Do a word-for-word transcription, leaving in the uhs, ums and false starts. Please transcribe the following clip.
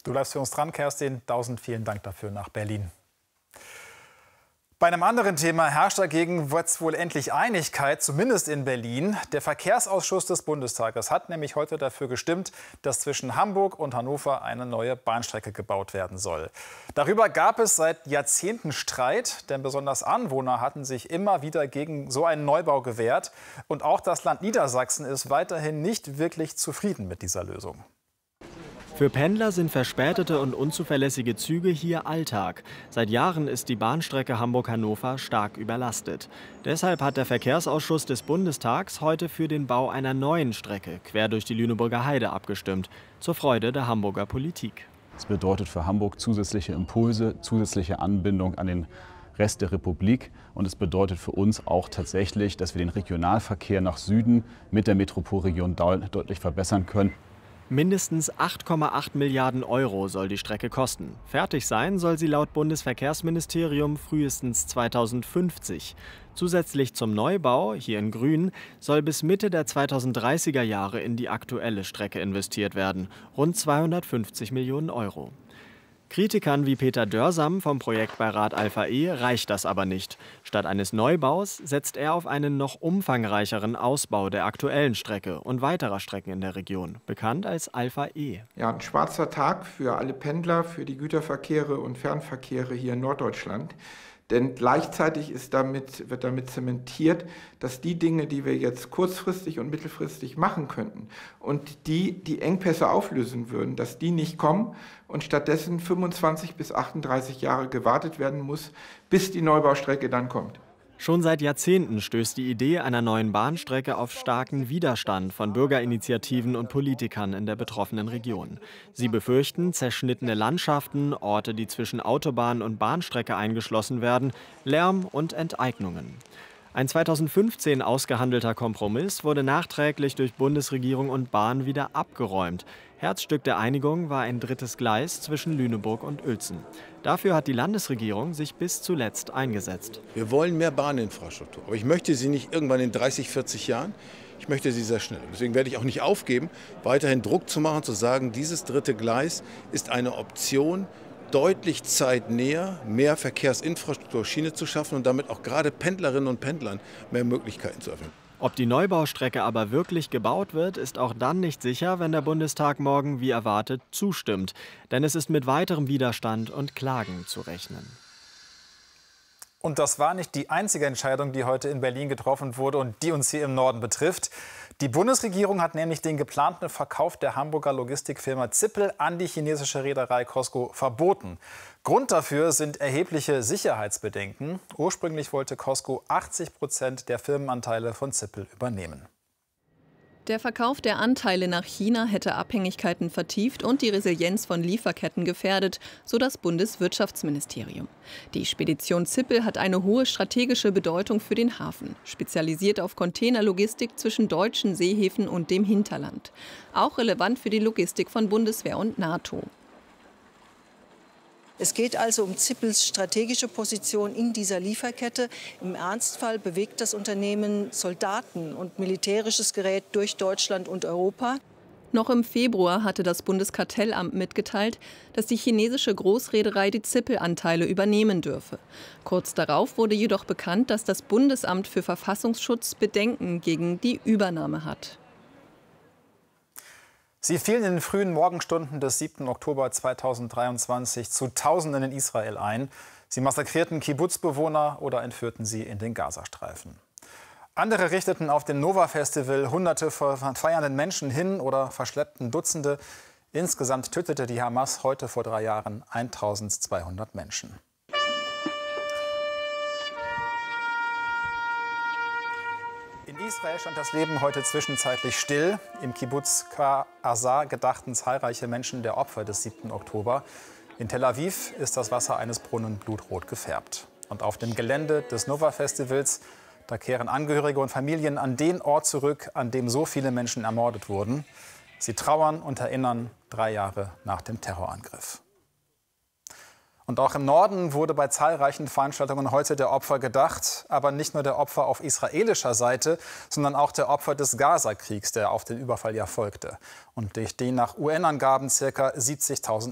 Du bleibst für uns dran, Kerstin. Tausend vielen Dank dafür nach Berlin. Bei einem anderen Thema herrscht dagegen jetzt wohl endlich Einigkeit, zumindest in Berlin. Der Verkehrsausschuss des Bundestages hat nämlich heute dafür gestimmt, dass zwischen Hamburg und Hannover eine neue Bahnstrecke gebaut werden soll. Darüber gab es seit Jahrzehnten Streit, denn besonders Anwohner hatten sich immer wieder gegen so einen Neubau gewehrt. Und auch das Land Niedersachsen ist weiterhin nicht wirklich zufrieden mit dieser Lösung. Für Pendler sind verspätete und unzuverlässige Züge hier Alltag. Seit Jahren ist die Bahnstrecke Hamburg-Hannover stark überlastet. Deshalb hat der Verkehrsausschuss des Bundestags heute für den Bau einer neuen Strecke quer durch die Lüneburger Heide abgestimmt, zur Freude der Hamburger Politik. Das bedeutet für Hamburg zusätzliche Impulse, zusätzliche Anbindung an den Rest der Republik. Und es bedeutet für uns auch tatsächlich, dass wir den Regionalverkehr nach Süden mit der Metropolregion deutlich verbessern können. Mindestens acht Komma acht Milliarden Euro soll die Strecke kosten. Fertig sein soll sie laut Bundesverkehrsministerium frühestens zweitausendfünfzig. Zusätzlich zum Neubau, hier in Grün, soll bis Mitte der zweitausenddreißiger Jahre in die aktuelle Strecke investiert werden. Rund zweihundertfünfzig Millionen Euro. Kritikern wie Peter Dörsam vom Projektbeirat Alpha E reicht das aber nicht. Statt eines Neubaus setzt er auf einen noch umfangreicheren Ausbau der aktuellen Strecke und weiterer Strecken in der Region, bekannt als Alpha E. Ja, ein schwarzer Tag für alle Pendler, für die Güterverkehre und Fernverkehre hier in Norddeutschland. Denn gleichzeitig ist damit, wird damit zementiert, dass die Dinge, die wir jetzt kurzfristig und mittelfristig machen könnten und die die Engpässe auflösen würden, dass die nicht kommen und stattdessen fünfundzwanzig bis achtunddreißig Jahre gewartet werden muss, bis die Neubaustrecke dann kommt. Schon seit Jahrzehnten stößt die Idee einer neuen Bahnstrecke auf starken Widerstand von Bürgerinitiativen und Politikern in der betroffenen Region. Sie befürchten zerschnittene Landschaften, Orte, die zwischen Autobahn und Bahnstrecke eingeschlossen werden, Lärm und Enteignungen. Ein zweitausendfünfzehn ausgehandelter Kompromiss wurde nachträglich durch Bundesregierung und Bahn wieder abgeräumt. Herzstück der Einigung war ein drittes Gleis zwischen Lüneburg und Uelzen. Dafür hat die Landesregierung sich bis zuletzt eingesetzt. Wir wollen mehr Bahninfrastruktur, aber ich möchte sie nicht irgendwann in dreißig, vierzig Jahren. Ich möchte sie sehr schnell. Deswegen werde ich auch nicht aufgeben, weiterhin Druck zu machen, zu sagen, dieses dritte Gleis ist eine Option, deutlich zeitnäher mehr Verkehrsinfrastruktur Schiene zu schaffen und damit auch gerade Pendlerinnen und Pendlern mehr Möglichkeiten zu öffnen. Ob die Neubaustrecke aber wirklich gebaut wird, ist auch dann nicht sicher, wenn der Bundestag morgen, wie erwartet, zustimmt. Denn es ist mit weiterem Widerstand und Klagen zu rechnen. Und das war nicht die einzige Entscheidung, die heute in Berlin getroffen wurde und die uns hier im Norden betrifft. Die Bundesregierung hat nämlich den geplanten Verkauf der Hamburger Logistikfirma Zippel an die chinesische Reederei COSCO verboten. Grund dafür sind erhebliche Sicherheitsbedenken. Ursprünglich wollte COSCO achtzig Prozent der Firmenanteile von Zippel übernehmen. Der Verkauf der Anteile nach China hätte Abhängigkeiten vertieft und die Resilienz von Lieferketten gefährdet, so das Bundeswirtschaftsministerium. Die Spedition Zippel hat eine hohe strategische Bedeutung für den Hafen, spezialisiert auf Containerlogistik zwischen deutschen Seehäfen und dem Hinterland. Auch relevant für die Logistik von Bundeswehr und NATO. Es geht also um Zippels strategische Position in dieser Lieferkette. Im Ernstfall bewegt das Unternehmen Soldaten und militärisches Gerät durch Deutschland und Europa. Noch im Februar hatte das Bundeskartellamt mitgeteilt, dass die chinesische Großreederei die Zippel-Anteile übernehmen dürfe. Kurz darauf wurde jedoch bekannt, dass das Bundesamt für Verfassungsschutz Bedenken gegen die Übernahme hat. Sie fielen in den frühen Morgenstunden des siebten Oktober zweitausenddreiundzwanzig zu Tausenden in Israel ein. Sie massakrierten Kibbuz-Bewohner oder entführten sie in den Gazastreifen. Andere richteten auf dem Nova-Festival Hunderte von feiernden Menschen hin oder verschleppten Dutzende. Insgesamt tötete die Hamas heute vor drei Jahren eintausendzweihundert Menschen. In Israel stand das Leben heute zwischenzeitlich still. Im Kibbuz Kfar Aza gedachten zahlreiche Menschen der Opfer des siebten Oktober. In Tel Aviv ist das Wasser eines Brunnen blutrot gefärbt. Und auf dem Gelände des Nova-Festivals, da kehren Angehörige und Familien an den Ort zurück, an dem so viele Menschen ermordet wurden. Sie trauern und erinnern drei Jahre nach dem Terrorangriff. Und auch im Norden wurde bei zahlreichen Veranstaltungen heute der Opfer gedacht. Aber nicht nur der Opfer auf israelischer Seite, sondern auch der Opfer des Gaza-Kriegs, der auf den Überfall ja folgte. Und durch den nach U N-Angaben ca. siebzigtausend